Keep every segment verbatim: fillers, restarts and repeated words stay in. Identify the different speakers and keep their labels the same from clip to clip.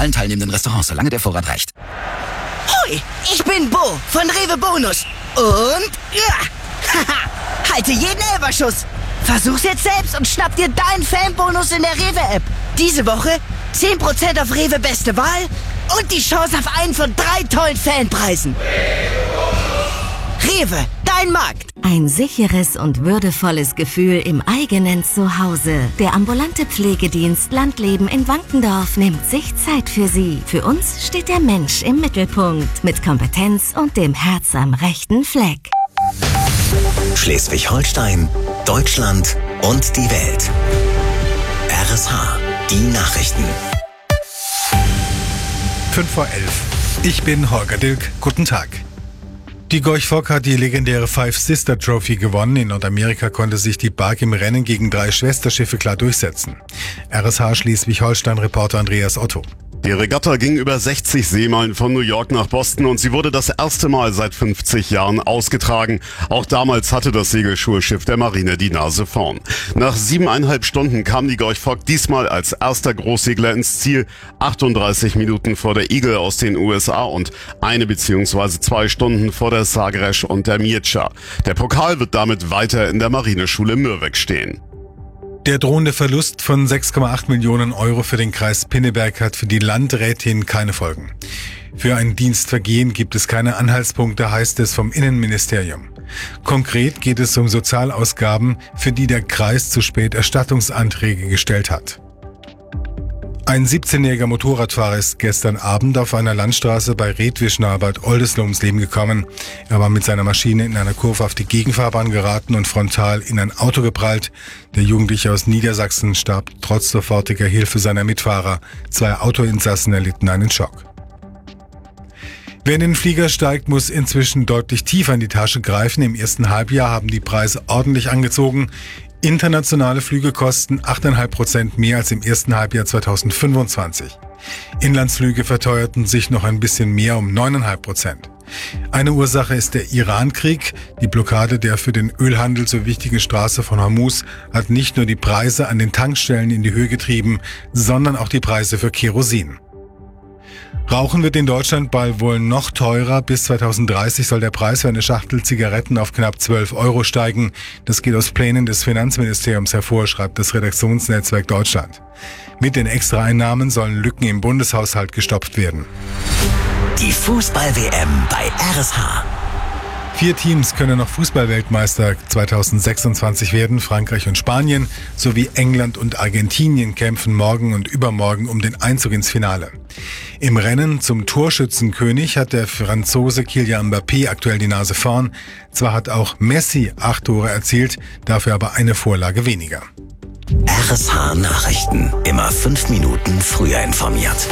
Speaker 1: allen teilnehmenden Restaurants, solange der Vorrat reicht.
Speaker 2: Hoi, ich bin Bo von Rewe Bonus. Und ja, haha, halte jeden Elferschuss. Versuch's jetzt selbst und schnapp dir deinen Fanbonus in der Rewe-App. Diese Woche zehn Prozent auf Rewe Beste Wahl und die Chance auf einen von drei tollen Fanpreisen. Rewe, dein Markt.
Speaker 3: Ein sicheres und würdevolles Gefühl im eigenen Zuhause. Der ambulante Pflegedienst Landleben in Wankendorf nimmt sich Zeit für Sie. Für uns steht der Mensch im Mittelpunkt. Mit Kompetenz und dem Herz am rechten Fleck.
Speaker 4: Schleswig-Holstein, Deutschland und die Welt. R S H, die Nachrichten.
Speaker 5: fünf vor elf. Ich bin Holger Dilk. Guten Tag. Die Gorch Fock hat die legendäre Five Sister Trophy gewonnen. In Nordamerika konnte sich die Bark im Rennen gegen drei Schwesterschiffe klar durchsetzen. R S H Schleswig-Holstein-Reporter Andreas Otto.
Speaker 6: Die Regatta ging über sechzig Seemeilen von New York nach Boston und sie wurde das erste Mal seit fünfzig Jahren ausgetragen. Auch damals hatte das Segelschulschiff der Marine die Nase vorn. Nach siebeneinhalb Stunden kam die Gorch Fock diesmal als erster Großsegler ins Ziel, achtunddreißig Minuten vor der Eagle aus den U S A und eine bzw. zwei Stunden vor der Sagres und der Mircha. Der Pokal wird damit weiter in der Marineschule Mürwek stehen.
Speaker 5: Der drohende Verlust von sechs Komma acht Millionen Euro für den Kreis Pinneberg hat für die Landrätin keine Folgen. Für ein Dienstvergehen gibt es keine Anhaltspunkte, heißt es vom Innenministerium. Konkret geht es um Sozialausgaben, für die der Kreis zu spät Erstattungsanträge gestellt hat. Ein siebzehnjähriger Motorradfahrer ist gestern Abend auf einer Landstraße bei Redwisch nahe Bad Oldesloe ums Leben gekommen. Er war mit seiner Maschine in einer Kurve auf die Gegenfahrbahn geraten und frontal in ein Auto geprallt. Der Jugendliche aus Niedersachsen starb trotz sofortiger Hilfe seiner Mitfahrer. Zwei Autoinsassen erlitten einen Schock. Wer in den Flieger steigt, muss inzwischen deutlich tiefer in die Tasche greifen. Im ersten Halbjahr haben die Preise ordentlich angezogen. Internationale Flüge kosten acht Komma fünf Prozent mehr als im ersten Halbjahr zweitausendfünfundzwanzig. Inlandsflüge verteuerten sich noch ein bisschen mehr um neun Komma fünf Prozent. Eine Ursache ist der Iran-Krieg. Die Blockade der für den Ölhandel so wichtigen Straße von Hormuz hat nicht nur die Preise an den Tankstellen in die Höhe getrieben, sondern auch die Preise für Kerosin. Rauchen wird in Deutschland bald wohl noch teurer. Bis zweitausenddreißig soll der Preis für eine Schachtel Zigaretten auf knapp zwölf Euro steigen. Das geht aus Plänen des Finanzministeriums hervor, schreibt das Redaktionsnetzwerk Deutschland. Mit den Extraeinnahmen sollen Lücken im Bundeshaushalt gestopft werden.
Speaker 4: Die Fußball-W M bei R S H.
Speaker 5: Vier Teams können noch Fußballweltmeister zweitausendsechsundzwanzig werden. Frankreich und Spanien sowie England und Argentinien kämpfen morgen und übermorgen um den Einzug ins Finale. Im Rennen zum Torschützenkönig hat der Franzose Kylian Mbappé aktuell die Nase vorn. Zwar hat auch Messi acht Tore erzielt, dafür aber eine Vorlage weniger.
Speaker 4: R S H Nachrichten. Immer fünf Minuten früher informiert.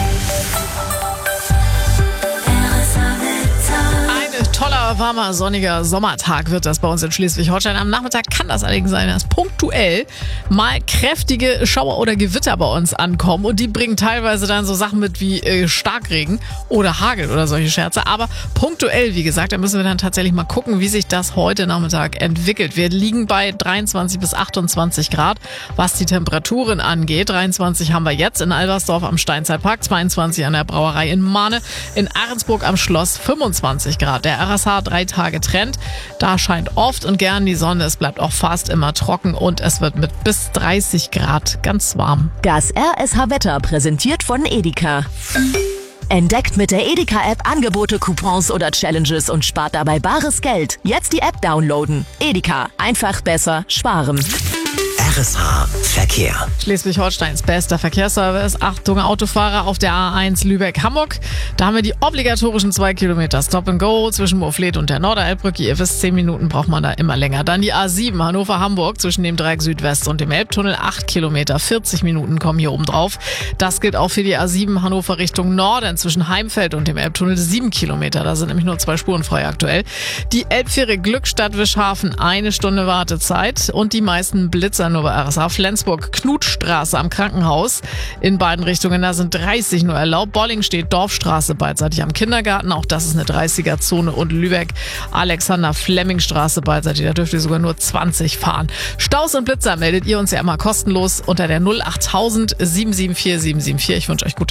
Speaker 7: Toller, warmer, sonniger Sommertag wird das bei uns in Schleswig-Holstein. Am Nachmittag kann das allerdings sein, dass punktuell mal kräftige Schauer oder Gewitter bei uns ankommen. Und die bringen teilweise dann so Sachen mit wie äh, Starkregen oder Hagel oder solche Scherze. Aber punktuell, wie gesagt, da müssen wir dann tatsächlich mal gucken, wie sich das heute Nachmittag entwickelt. Wir liegen bei dreiundzwanzig bis achtundzwanzig Grad, was die Temperaturen angeht. dreiundzwanzig haben wir jetzt in Albersdorf am Steinzeitpark, zweiundzwanzig an der Brauerei in Mahne, in Ahrensburg am Schloss fünfundzwanzig Grad. Der R S H drei Tage Trend. Da scheint oft und gern die Sonne. Es bleibt auch fast immer trocken und es wird mit bis dreißig Grad ganz warm.
Speaker 8: Das R S H-Wetter präsentiert von Edeka. Entdeckt mit der Edeka-App Angebote, Coupons oder Challenges und spart dabei bares Geld. Jetzt die App downloaden. Edeka. Einfach besser sparen.
Speaker 4: R S H Verkehr.
Speaker 7: Schleswig-Holsteins bester Verkehrsservice. Achtung Autofahrer auf der A eins Lübeck-Hamburg. Da haben wir die obligatorischen zwei Kilometer Stop and Go zwischen Moorfleet und der Norderelbbrücke. Ihr wisst, zehn Minuten braucht man da immer länger. Dann die A sieben Hannover-Hamburg zwischen dem Dreieck Südwest und dem Elbtunnel. acht Kilometer, vierzig Minuten kommen hier oben drauf. Das gilt auch für die A sieben Hannover Richtung Norden zwischen Heimfeld und dem Elbtunnel. sieben Kilometer, da sind nämlich nur zwei Spuren frei aktuell. Die Elbfähre Glückstadt-Wischhafen, eine Stunde Wartezeit und die meisten Blitzer nur bei R S H. Flensburg, Knutstraße am Krankenhaus. In beiden Richtungen, da sind dreißig nur erlaubt. Bolling steht Dorfstraße beidseitig am Kindergarten. Auch das ist eine dreißiger-Zone. Und Lübeck, Alexander-Fleming-Straße beidseitig. Da dürft ihr sogar nur zwanzig fahren. Staus und Blitzer meldet ihr uns ja immer kostenlos unter der null achttausend sieben sieben vier sieben sieben vier. Ich wünsche euch gute